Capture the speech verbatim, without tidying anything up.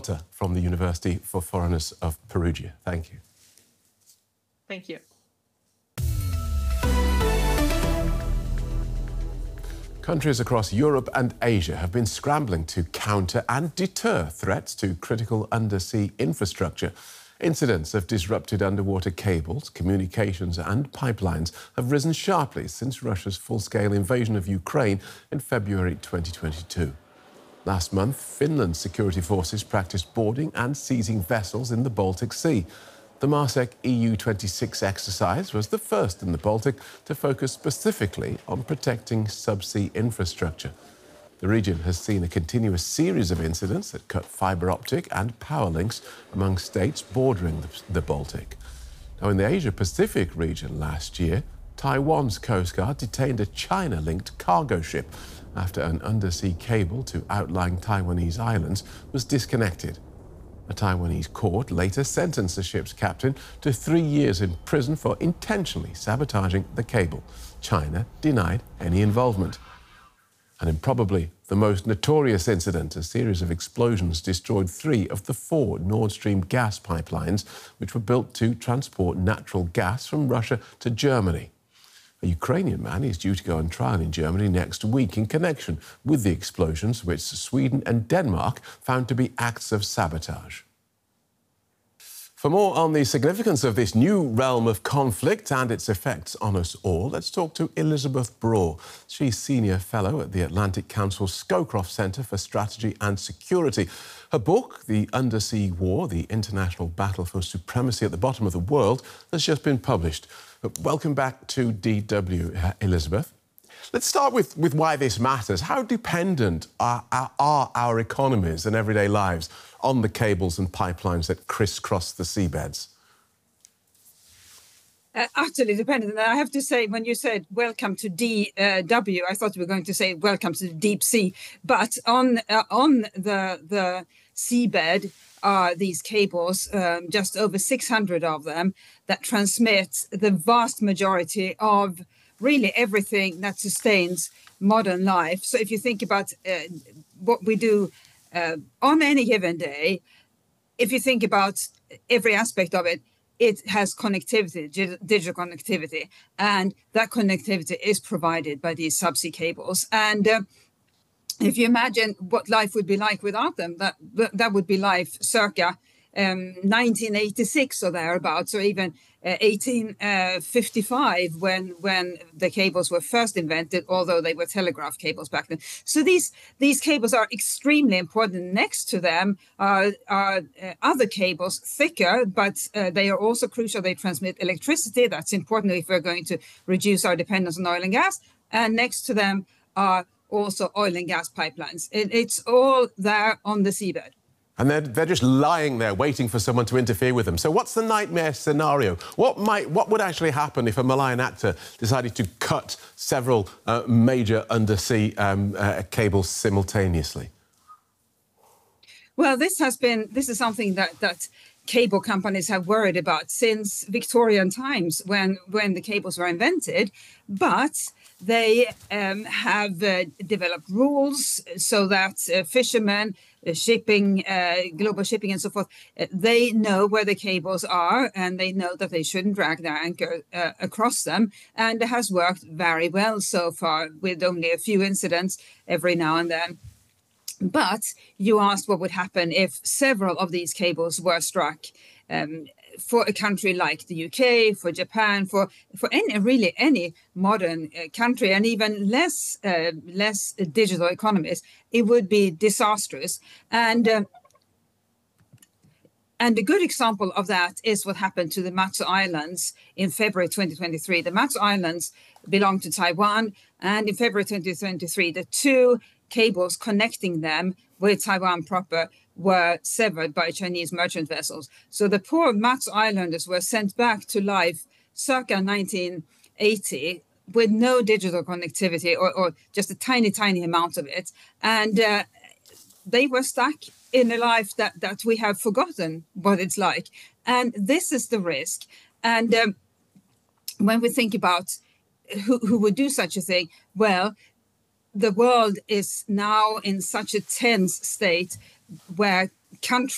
Cotta from the University for Foreigners of Perugia. Thank you. Thank you. Countries across Europe and Asia have been scrambling to counter and deter threats to critical undersea infrastructure. Incidents of disrupted underwater cables, communications and pipelines have risen sharply since Russia's full-scale invasion of Ukraine in February twenty twenty-two. Last month, Finland's security forces practiced boarding and seizing vessels in the Baltic Sea. The MARSEC E U twenty-six exercise was the first in the Baltic to focus specifically on protecting subsea infrastructure. The region has seen a continuous series of incidents that cut fibre optic and power links among states bordering the Baltic. Now, in the Asia-Pacific region last year, Taiwan's Coast Guard detained a China-linked cargo ship after an undersea cable to outlying Taiwanese islands was disconnected. A Taiwanese court later sentenced the ship's captain to three years in prison for intentionally sabotaging the cable. China denied any involvement. And in probably the most notorious incident, a series of explosions destroyed three of the four Nord Stream gas pipelines, which were built to transport natural gas from Russia to Germany. A Ukrainian man is due to go on trial in Germany next week in connection with the explosions, which Sweden and Denmark found to be acts of sabotage. For more on the significance of this new realm of conflict and its effects on us all, let's talk to Elizabeth Braw. She's Senior Fellow at the Atlantic Council's Scowcroft Centre for Strategy and Security. Her book, The Undersea War, The International Battle for Supremacy at the Bottom of the World, has just been published. Welcome back to D W, Elizabeth. Let's start with, with why this matters. How dependent are, are, are our economies and everyday lives on the cables and pipelines that crisscross the seabeds? Uh, utterly dependent. And I have to say, when you said welcome to D W, I thought you were going to say welcome to the deep sea. But on uh, on the the seabed are these cables, um, just over six hundred of them, that transmit the vast majority of really everything that sustains modern life. So if you think about uh, what we do uh, on any given day, if you think about every aspect of it, it has connectivity, digital connectivity, and that connectivity is provided by these subsea cables. And uh, if you imagine what life would be like without them, that that would be life circa um, nineteen eighty-six or thereabouts, or even uh, eighteen fifty-five when when the cables were first invented, although they were telegraph cables back then. So these these cables are extremely important. Next to them are, are uh, other cables, thicker, but uh, they are also crucial. They transmit electricity. That's important if we're going to reduce our dependence on oil and gas. And next to them are also oil and gas pipelines. It, it's all there on the seabed. And they're, they're just lying there waiting for someone to interfere with them. So what's the nightmare scenario? What might, what would actually happen if a malign actor decided to cut several uh, major undersea um, uh, cables simultaneously? Well, this has been, this is something that, that cable companies have worried about since Victorian times when, when the cables were invented. But they um, have uh, developed rules so that uh, fishermen, uh, shipping, uh, global shipping and so forth, uh, they know where the cables are and they know that they shouldn't drag their anchor uh, across them. And it has worked very well so far, with only a few incidents every now and then. But you asked what would happen if several of these cables were struck. Um, for a country like the U K, for Japan, for for any really any modern uh, country, and even less uh, less digital economies, it would be disastrous. And uh, and a good example of that is what happened to the Matsu Islands in February twenty twenty-three. The Matsu Islands belong to Taiwan, and in February twenty twenty-three, the two cables connecting them with Taiwan proper were severed by Chinese merchant vessels. So the poor Matsu Islanders were sent back to life circa nineteen eighty with no digital connectivity, or, or just a tiny, tiny amount of it. And uh, they were stuck in a life that, that we have forgotten what it's like. And this is the risk. And um, when we think about who, who would do such a thing, well, the world is now in such a tense state where countries